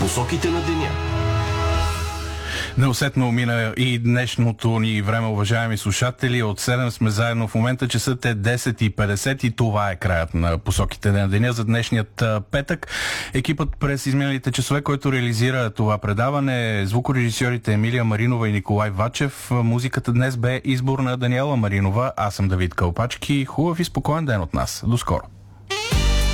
Посоките на деня. Неусетно мина и днешното ни време, уважаеми слушатели. От 7 сме заедно в момента, часът е 10:50 и това е краят на посоките на деня за днешният петък. Екипът през изминалите часове, който реализира това предаване, звукорежисьорите Емилия Маринова и Николай Вачев. Музиката днес бе избор на Даниела Маринова. Аз съм Давид Кълпачки. Хубав и спокоен ден от нас. До скоро.